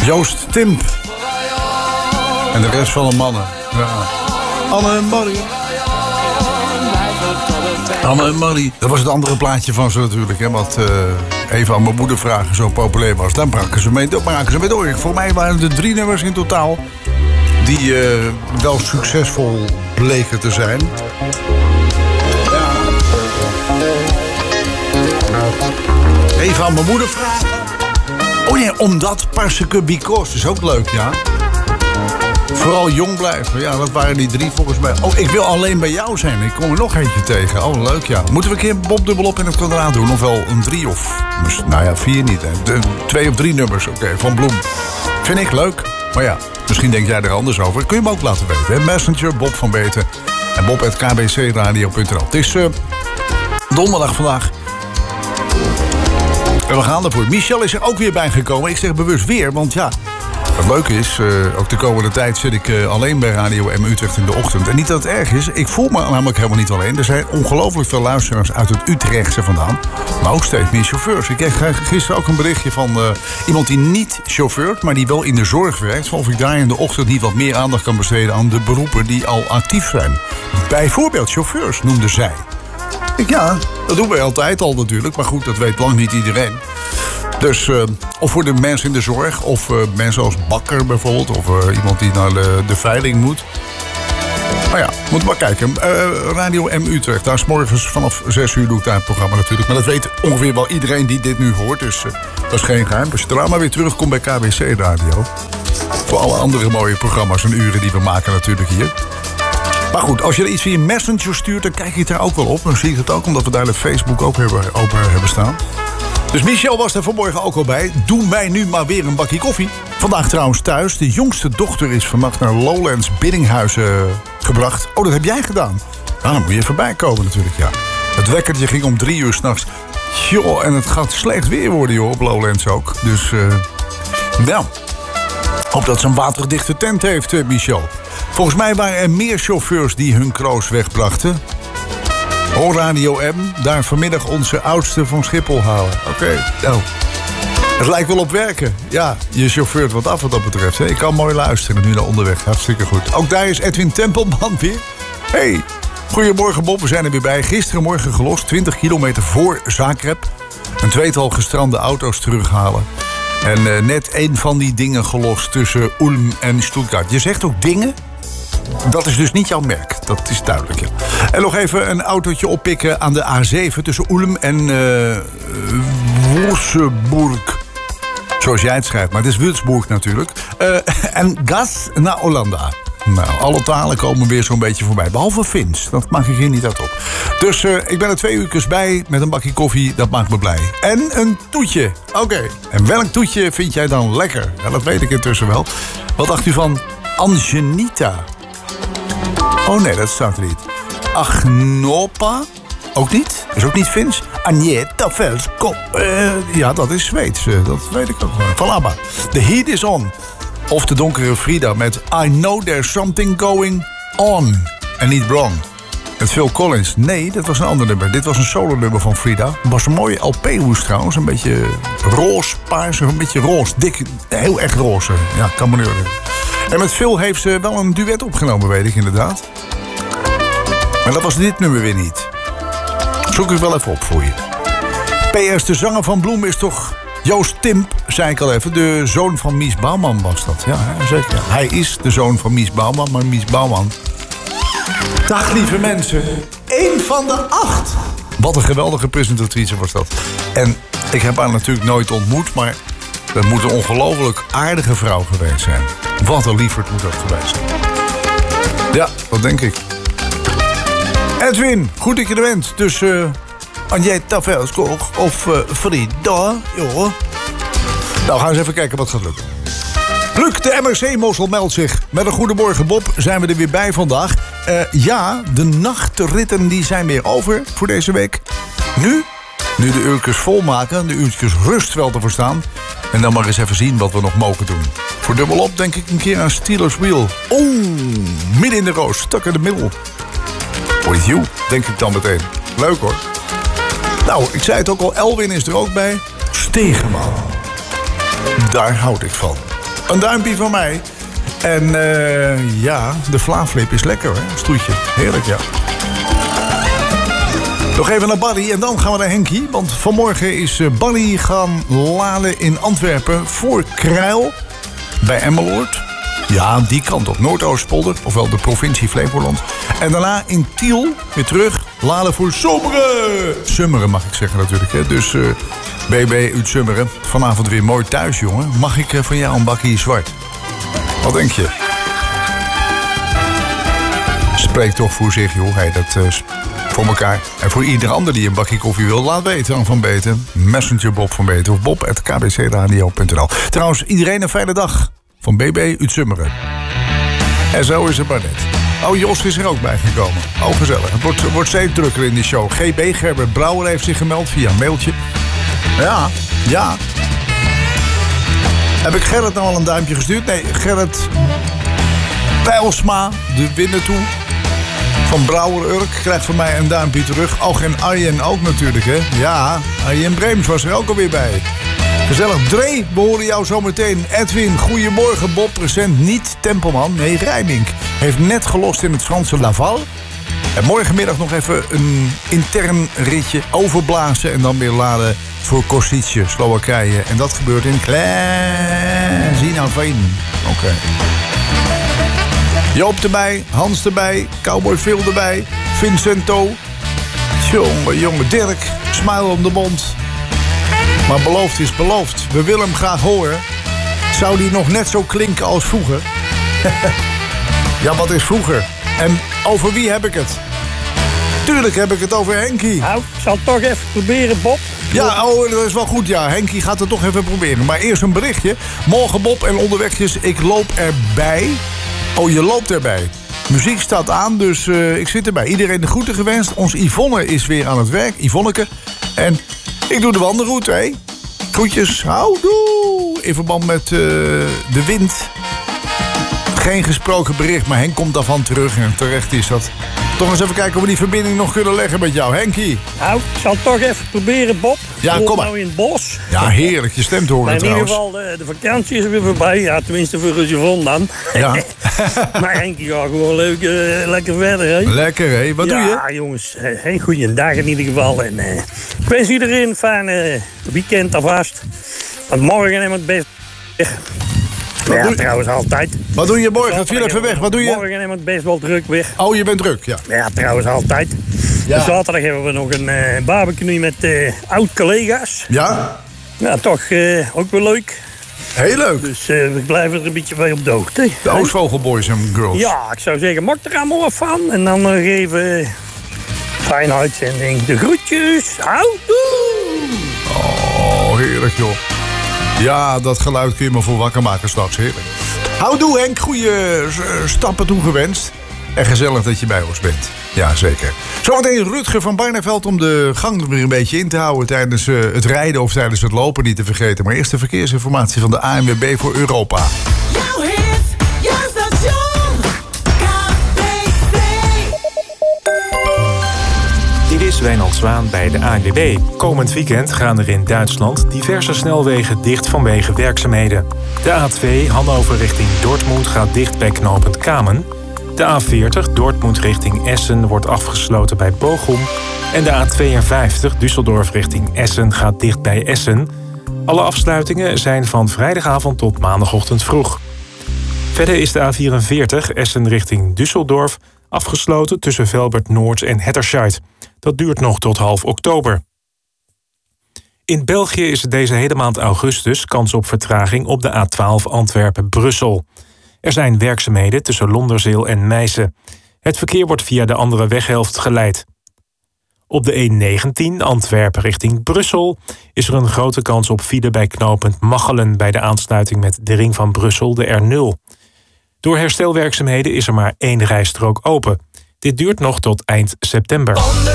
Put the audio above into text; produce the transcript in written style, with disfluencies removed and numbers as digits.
Joost Timp. En de rest van de mannen. Ja. Anne en Marie. Anne en Marie. Dat was het andere plaatje van ze natuurlijk. Hè, wat even aan mijn moeder vragen zo populair was. Daar braken ze mee door. Voor mij waren er 3 nummers in totaal. Die wel succesvol bleken te zijn. Ja. Even aan mijn moeder vragen. Oh nee, omdat parce que because is ook leuk, ja. Vooral jong blijven. Ja, dat waren die 3 volgens mij. Oh, ik wil alleen bij jou zijn. Ik kom er nog eentje tegen. Oh, leuk, ja. Moeten we een keer Bob dubbelop in het kwadraat doen? Of wel een 3 of... Nou ja, 4 niet. Hè. 2 of 3 nummers, oké, van Bloem. Vind ik leuk. Maar ja, misschien denk jij er anders over. Kun je me ook laten weten, hè? Messenger, Bob van Beten. En bob@kbcradio.nl. Het is donderdag vandaag. En we gaan ervoor. Michel is er ook weer bijgekomen. Ik zeg bewust weer, want ja... Wat leuk is, ook de komende tijd zit ik alleen bij Radio M Utrecht in de ochtend. En niet dat het erg is, ik voel me namelijk helemaal niet alleen. Er zijn ongelooflijk veel luisteraars uit het Utrechtse vandaan. Maar ook steeds meer chauffeurs. Ik kreeg gisteren ook een berichtje van iemand die niet chauffeurt... maar die wel in de zorg werkt. Of ik daar in de ochtend niet wat meer aandacht kan besteden... aan de beroepen die al actief zijn. Bijvoorbeeld chauffeurs noemden zij. Ja, dat doen wij altijd al natuurlijk. Maar goed, dat weet lang niet iedereen. Dus, of voor de mensen in de zorg, of mensen als bakker bijvoorbeeld... of iemand die naar de veiling moet. Maar ja, moet maar kijken. Radio M Utrecht, daar is morgens vanaf 6 uur doe ik daar het programma natuurlijk. Maar dat weet ongeveer wel iedereen die dit nu hoort, dus dat is geen geheim. Als je daarna maar weer terugkomt bij KBC Radio... voor alle andere mooie programma's en uren die we maken natuurlijk hier... Maar goed, als je er iets via Messenger stuurt, dan kijk je het daar ook wel op. Dan zie ik het ook, omdat we daar de Facebook ook open hebben staan. Dus Michel was er vanmorgen ook al bij. Doe mij nu maar weer een bakje koffie. Vandaag trouwens thuis. De jongste dochter is vannacht naar Lowlands Biddinghuizen gebracht. Oh, dat heb jij gedaan? Nou, dan moet je even bijkomen natuurlijk, ja. Het wekkertje ging om 3 uur 's nachts. Joh, en het gaat slecht weer worden, joh, op Lowlands ook. Dus, nou, hoop dat ze een waterdichte tent heeft, Michel. Volgens mij waren er meer chauffeurs die hun kroos wegbrachten. Hoor Radio M, daar vanmiddag onze oudste van Schiphol halen. Oké, nou. Het lijkt wel op werken. Ja, je chauffeurt wat af wat dat betreft. Hè. Ik kan mooi luisteren nu naar onderweg. Hartstikke goed. Ook daar is Edwin Tempelman weer. Hey, goedemorgen Bob, we zijn er weer bij. Gisterenmorgen gelost, 20 kilometer voor Zagreb. Een 2-tal gestrande auto's terughalen. En net 1 van die dingen gelost tussen Ulm en Stuttgart. Je zegt ook dingen? Dat is dus niet jouw merk, dat is duidelijk. Ja. En nog even een autootje oppikken aan de A7 tussen Ulm en Wolfsburg. Zoals jij het schrijft, maar het is Würzburg natuurlijk. En gas naar Hollanda. Nou, alle talen komen weer zo'n beetje voorbij. Behalve Fins, dat maak ik hier niet uit op. Dus ik ben er 2 uurtjes bij met een bakje koffie, dat maakt me blij. En een toetje. Oké. En welk toetje vind jij dan lekker? Ja, dat weet ik intussen wel. Wat dacht u van Angenita? Oh nee, dat staat er niet. Agnopa? Ook niet? Is ook niet Fins? Agneta Velsko. Ja, dat is Zweeds. Dat weet ik ook wel. Van ABBA. The Heat is On. Of de donkere Frida met I Know There's Something Going On. En niet Wrong. Met Phil Collins. Nee, dat was een ander nummer. Dit was een solo nummer van Frida. Het was een mooie LP-hoes trouwens. Een beetje roze, paars, een beetje roze. Dik, heel erg roze. Ja, kan me nu herinneren. En met Phil heeft ze wel een duet opgenomen, weet ik inderdaad. Maar dat was dit nummer weer niet. Zoek ik wel even op voor je. PS, de zanger van Bloem is toch Joost Timp, zei ik al even. De zoon van Mies Bouwman was dat. Ja, zeker. Hij is de zoon van Mies Bouwman, maar Mies Bouwman... Dag lieve mensen. 1 van de 8. Wat een geweldige presentatrice was dat. En ik heb haar natuurlijk nooit ontmoet, maar... dat moet een ongelooflijk aardige vrouw geweest zijn. Wat een lieverd moet dat geweest zijn. Ja, dat denk ik. Edwin, goed dat je er bent. Dus Agneta Velsko of Frida. Joh. Nou, gaan we eens even kijken wat gaat lukken. Luc, de MRC-mossel meldt zich. Met een goedemorgen Bob zijn we er weer bij vandaag. Ja, de nachtritten die zijn weer over voor deze week. Nu de uurtjes volmaken, de uurtjes rust wel te verstaan. En dan maar eens even zien wat we nog mogen doen. Voor dubbelop denk ik een keer aan Steelers Wheel. Oeh, midden in de roos, stuck in the middle. With you, denk ik dan meteen. Leuk hoor. Nou, ik zei het ook al, Elwin is er ook bij. Stegeman. Daar houd ik van. Een duimpje van mij. En de Vlaamflip is lekker, hè? Stoetje. Heerlijk, ja. Nog even naar Barry en dan gaan we naar Henkie. Want vanmorgen is Barry gaan laden in Antwerpen voor Kruil bij Emmeloord. Ja, die kant op Noordoostpolder, ofwel de provincie Flevoland. En daarna in Tiel weer terug laden voor Sommeren. Summeren mag ik zeggen natuurlijk, hè. Dus BB uit Summeren. Vanavond weer mooi thuis, jongen. Mag ik van jou een bakkie zwart? Wat denk je? Spreekt toch voor zich, joh. Hey, dat voor elkaar. En voor ieder ander die een bakje koffie wil, laat weten aan Van Beten. Messenger Bob van Beten of bob@kbcradio.nl. Trouwens, iedereen een fijne dag. Van BB uit Summeren. En zo is het maar net. Oh, Jos is er ook bij gekomen. Oh, gezellig. Het wordt steeds drukker in die show. GB Gerbert Brouwer heeft zich gemeld via een mailtje. Ja. Heb ik Gerrit nou al een duimpje gestuurd? Nee, Gerrit Bijlsma, de winnaar toe. Van Brouwer Urk krijgt van mij een duimpje terug. Och, en Arjen ook natuurlijk, hè. Ja, Arjen Breems was er ook alweer bij. Gezellig. Dre, we horen jou zometeen. Edwin, goedemorgen. Bob, present niet Tempelman. Nee, Rijmink. Heeft net gelost in het Franse Laval. En morgenmiddag nog even een intern ritje overblazen. En dan weer laden voor Kosice, Slowakije. En dat gebeurt in Klein-Zinaveen. Oké. Joop erbij, Hans erbij, Cowboy Phil erbij, Vincento. Jonge Dirk, smile om de mond. Maar beloofd is beloofd. We willen hem graag horen. Zou die nog net zo klinken als vroeger? Ja, wat is vroeger? En over wie heb ik het? Tuurlijk heb ik het over Henkie. Nou, ik zal het toch even proberen, Bob. Ja, oh, dat is wel goed, ja. Henkie gaat het toch even proberen. Maar eerst een berichtje. Morgen, Bob, en onderwegjes, ik loop erbij. Oh, je loopt erbij. Muziek staat aan, dus ik zit erbij. Iedereen de groeten gewenst. Ons Yvonne is weer aan het werk. Yvonneke. En ik doe de wandelroute, hè. Groetjes. Houdoe. In verband met de wind. Geen gesproken bericht, maar Henk komt daarvan terug. En terecht is dat. Toch eens even kijken of we die verbinding nog kunnen leggen met jou. Henkie. Nou, ik zal het toch even proberen, Bob. Ja, kom maar. Nou in het bos. Ja, heerlijk. Je stem te horen trouwens. In ieder geval, de vakantie is weer voorbij. Ja, tenminste voor Yvonne dan. Ja. Maar Henkie gaat gewoon leuk, lekker verder, hè. Lekker, hè. Wat doe je? Ja, jongens. Een goede dag in ieder geval. En ik wens iedereen een fijne weekend alvast. Want morgen hebben we het best... Ja, trouwens altijd. Wat doe je morgen? Het viel even weg. Wat doe je? Morgen hebben we het best wel druk weg. Oh, je bent druk, ja. Ja, trouwens altijd. Ja. Dus zaterdag hebben we nog een barbecue met oud-collega's. Ja? Ja, toch ook wel leuk. Heel leuk. Dus we blijven er een beetje bij op de hoogte. De Oostvogelboys en girls. Ja, ik zou zeggen, maak er allemaal wat van. En dan nog even fijne uitzending. De groetjes. Houdoe! Oh, heerlijk, joh. Ja, dat geluid kun je me voor wakker maken straks. Heerlijk. Houdoe, Henk. Goeie stappen toegewenst. En gezellig dat je bij ons bent. Ja, zeker. Zometeen Rutger van Barneveld om de gang er weer een beetje in te houden tijdens het rijden of tijdens het lopen, niet te vergeten. Maar eerst de verkeersinformatie van de ANWB voor Europa. Jouw hit, jouw station, KBC. Dit is Wijnald Zwaan bij de ANWB. Komend weekend gaan er in Duitsland diverse snelwegen dicht vanwege werkzaamheden. De A2 Hannover richting Dortmund gaat dicht bij knooppunt Kamen. De A40 Dortmund richting Essen wordt afgesloten bij Bochum. En de A52 Düsseldorf richting Essen gaat dicht bij Essen. Alle afsluitingen zijn van vrijdagavond tot maandagochtend vroeg. Verder is de A44 Essen richting Düsseldorf afgesloten tussen Velbert Noord en Hetterscheid. Dat duurt nog tot half oktober. In België is het deze hele maand augustus kans op vertraging op de A12 Antwerpen-Brussel. Er zijn werkzaamheden tussen Londerzeel en Meissen. Het verkeer wordt via de andere weghelft geleid. Op de E19 Antwerpen richting Brussel is er een grote kans op file bij knooppunt Machelen bij de aansluiting met de ring van Brussel, de R0. Door herstelwerkzaamheden is er maar 1 rijstrook open. Dit duurt nog tot eind september.